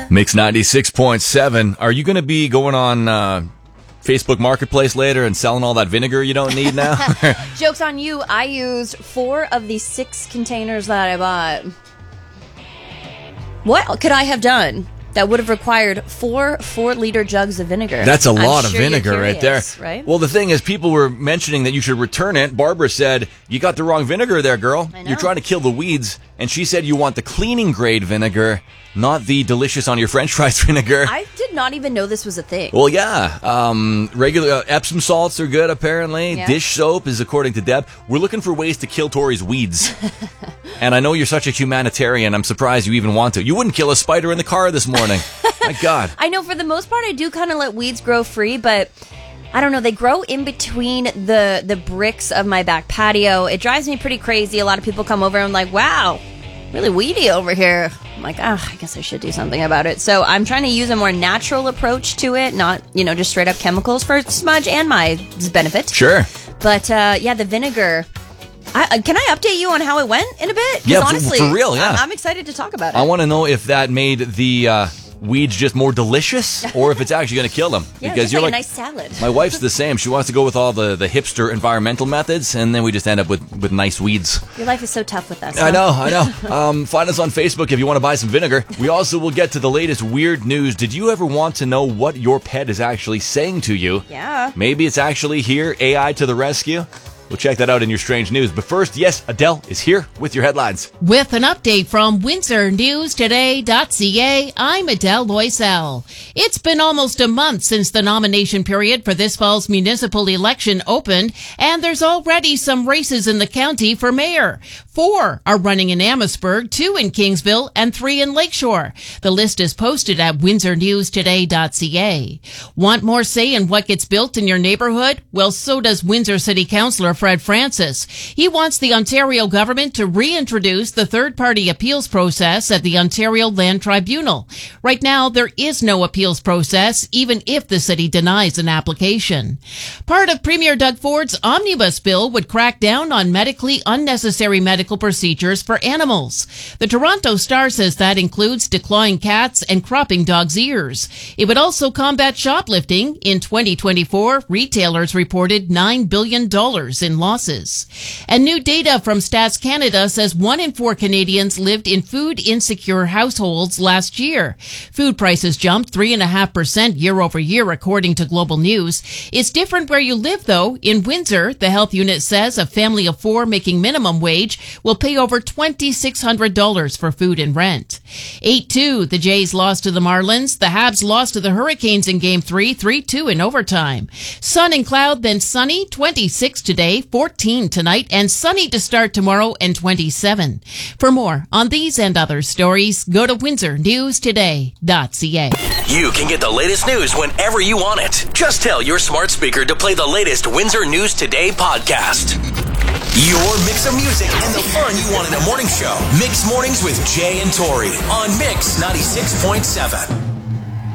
Mix 96.7. Are you going to be going on Facebook Marketplace later and selling all that vinegar you don't need now? Joke's on you. I used 4 of the 6 containers that I bought. What could I have done that would have required 4 4-liter jugs of vinegar? That's a lot of vinegar right there. Right? Well, the thing is, people were mentioning that you should return it. Barbara said, you got the wrong vinegar there, girl. I know. You're trying to kill the weeds. And she said you want the cleaning grade vinegar, not the delicious on your French fries vinegar. I did not even know this was a thing. Well, yeah. Regular Epsom salts are good, apparently. Yeah. Dish soap is according to Deb. We're looking for ways to kill Tori's weeds. And I know you're such a humanitarian. I'm surprised you even want to. You wouldn't kill a spider in the car this morning. My God. I know for the most part I do kind of let weeds grow free, but I don't know. They grow in between the bricks of my back patio. It drives me pretty crazy. A lot of people come over and I'm like, wow, really weedy over here. I'm like, I guess I should do something about it. So I'm trying to use a more natural approach to it, not, just straight up chemicals for Smudge and my benefit. Sure. But, yeah, the vinegar. Can I update you on how it went in a bit? 'Cause Yeah, honestly, for real, yeah. I'm excited to talk about it. I want to know if that made the weeds just more delicious or if it's actually going to kill them. Yeah, because just you're like like a nice salad. My wife's the same. She wants to go with all the hipster environmental methods, and then we just end up with nice weeds. Your life is so tough with us. I know. Find us on Facebook if you want to buy some vinegar. We also will get to the latest weird news. Did you ever want to know what your pet is actually saying to you? Yeah. Maybe it's actually here, AI to the rescue. We'll check that out in your strange news. But first, yes, Adele is here with your headlines. With an update from WindsorNewsToday.ca, I'm Adele Loisel. It's been almost a month since the nomination period for this fall's municipal election opened, and there's already some races in the county for mayor. 4 are running in Amherstburg, 2 in Kingsville, and 3 in Lakeshore. The list is posted at WindsorNewsToday.ca. Want more say in what gets built in your neighborhood? Well, so does Windsor City Councillor Fred Francis. He wants the Ontario government to reintroduce the third-party appeals process at the Ontario Land Tribunal. Right now, there is no appeals process, even if the city denies an application. Part of Premier Doug Ford's omnibus bill would crack down on medically unnecessary medical procedures for animals. The Toronto Star says that includes declawing cats and cropping dogs' ears. It would also combat shoplifting. In 2024, retailers reported $9 billion in losses. And new data from Stats Canada says 1 in 4 Canadians lived in food-insecure households last year. Food prices jumped 3.5% year over year, according to Global News. It's different where you live, though. In Windsor, the health unit says a family of 4 making minimum wage will pay over $2,600 for food and rent. 8-2, the Jays lost to the Marlins. The Habs lost to the Hurricanes in Game 3, 3-2 in overtime. Sun and cloud, then sunny, 26 today, 14 tonight, and sunny to start tomorrow, and 27. For more on these and other stories, go to WindsorNewsToday.ca. You can get the latest news whenever you want it. Just tell your smart speaker to play the latest Windsor News Today podcast. Your mix of music and the fun you want in a morning show. Mix Mornings with Jay and Tori on Mix 96.7.